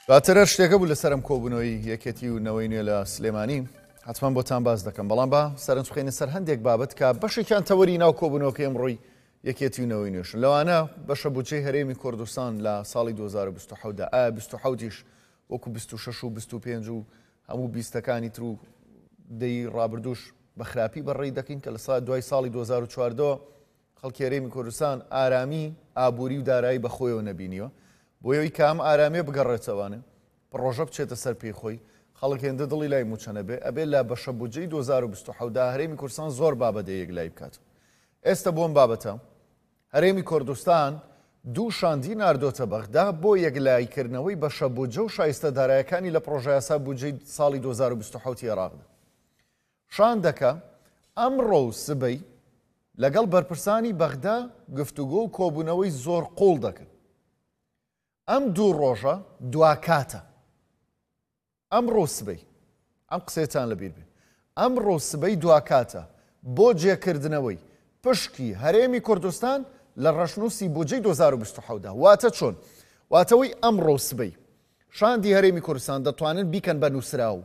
باتەرە شتێکە بوو لەسەرم کۆبوونەوەی یەکێتی و نەوەی نوێ لە سلێمانی حتمما بۆتان باز دەکەم بەڵام با سەرنج بخەینە سەر هەندێک بابەت کە بەشێکیان تەوەری ناو کۆبوونەوەکە ئەمڕۆی یەکێتی و نەوەی نوێشن لەوانە بەشە بودجەی هەرێمی کوردستان لە ساڵی 2027 ئایا 27 وەکو 26 و 25 و هەموو بیستەکانی تر و دەی ڕابردووش بە خراپی بەڕێی دەکەین کە لە دوای ساڵی 2014 خەڵکی هەرێمی کوردستان ئارامی ئابووری و دارایی بەخۆیەوە نەبینیوە بۆیەوەی کام ئارامێ بگەڕێتەوانە پڕۆژە بچێتە سەر پێی خۆی خەڵک هێندە دڵی لای موچەنە بێ ئەبێ لە بەشە بودجەی 2027 هەرێمی کوردستان زۆر بابەتەیەک لای بکات. ئێستا بۆم بابەتە هەرێمی کوردستان دوو شاندی ناردۆتە بەغدا بۆ یەکلایکردنەوەی بەشە بودجە و شایستە دارایەکانی لە پڕۆژە یاسا بودجەی ساڵی 2027 عێراقدا. شاندەکە ئەمڕۆ و سبەی لەگەڵ بەرپرسانی بەغدا گفتوگۆ و کۆبوونەوەی زۆر قوڵ دەکەن. ئەم دوو ڕۆژە دواکاتە. ئەمڕۆ سبەی ئەم قسەیەتان لەبیر بێ ئەمڕۆ سبەی دواکاتە بۆ جێکردنەوەی پشکی هەرێمی کوردستان لە ڕەشنووسی بودجەی 2027 واتە چۆن؟ واتەوەی ئەمڕۆ سبەی شاندی هەرێمی کوردستان دەتوانن بیکەن بە نووسراو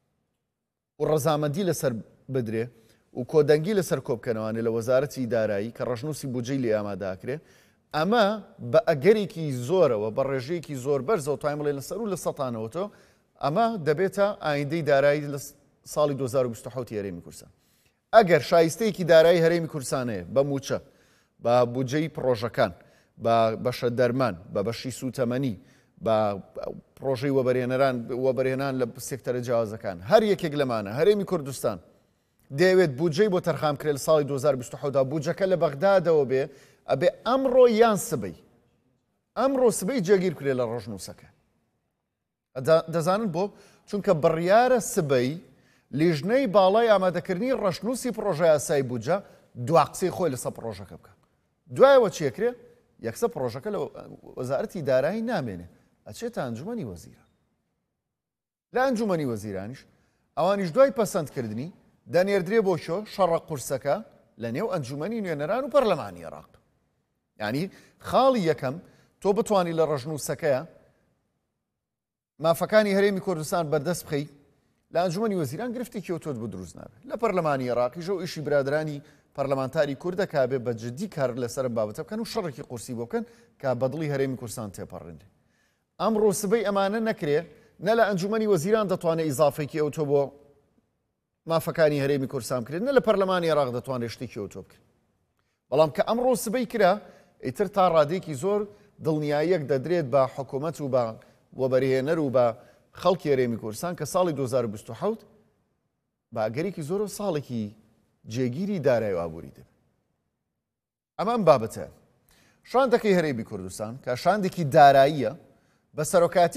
و ڕەزامەندی لەسەر بدرێ و کۆدەنگی لەسەر کۆبکەنەوانێ لە وەزارەتی دارایی کە ڕەشنووسی بودجەی لێ ئامادەکرێ ئەمە بە ئەگەرێکی زۆرەوە بە ڕێژەیەکی زۆر بەرزەوە توانین بڵێن لەسەر و لە سەتانەوەتەوە ئەمە دەبێتە ئایندەی دارایی لە ساڵی 2027 هەرێمی کوردستان. ئەگەر شایستەیەکی دارایی هەرێمی کوردستانەیە بە موچە بە بودجەی پرۆژەکان بە بەشە دەرمان بە بەشی سوتەمەنی بە پرۆژەی وەبەرهێنان لە سێکتەرە جیاوازەکان هەر یەکێک لەمانە هەرێمی کوردستان دەیەوێت بودجەی بۆ تەرخامکرێت لە ساڵی 2027 بودجەکە لە بەغدادەوە بێ ئەبێ ئەمڕۆ یان سبەی ئەمڕۆ سبەی جێگیر کرێ لە ڕۆژنووسەکە. دەزانن بۆ چونکە بڕیارە سبەی لیژنەی باڵای ئامادەکردنی ڕەشنووسی پرۆژە یاسای بودجە دوا قسەی خۆی لەسەر پرۆژەکە بکە. دوایەوە چیەکرێ؟ یەکسە پرۆژەکە لە وەزارەتی دارایی نامێنێ ئەچێتە ئەنجومەنی وەزیران. لە ئەنجومەنی وەزیرانیش ئەوانیش دوای پەسەندکردنی دەنێردرێ بۆ شەڕە قورسەکە لە نێو ئەنجومەنی نوێنەران و پەرلەمانی عێراق. یعنی خاڵی یەکەم تۆ بتوانی لە ڕەشنووسەکەیە مافەکانی هەرێمی کوردستان بەردەست بخەی لە ئەنجومەنی وەزیران گرفتێکیەوە تۆت بە دروست نابێت. لە پەرلەمانی عێراقیژە و ئیشی برادرانی پەرلەمانتاری کوردەکە بێ بە جددی کار لەسەر بابەتە بکەن و شەڕێکی قورسی بۆ بکەن کە بەدڵی هەرێمی کوردستان تێپەڕێنێ. ئەمڕۆ سبەی ئەمانە نەکرێ نە لە ئەنجومەنی وەزیران دەتوانێت ئیزافێکی ئەو تۆ بۆ مافەکانی هەرێمی کوردستان بکرێت نە لە پەرلەمانی عێراق دەتوانێت شتێکی ئەو تۆ بکرێت. بەڵام کە ئەمڕۆ سبەی کرا ئیتر تا ڕادێکی زۆر دڵنیاییەک دەدرێت بە حکوومەت و بە وەبەرهێنەر و بە خەڵکی هەرێمی کوردستان کە ساڵی 2027 بە ئەگەرێکی زۆر و ساڵێکی جێگیری دارایی و ئابووری دەبێت. ئەمەم بابەتە شاندەکەی هەرێمی کوردستان کە شاندێکی داراییە بە سەرۆکاتی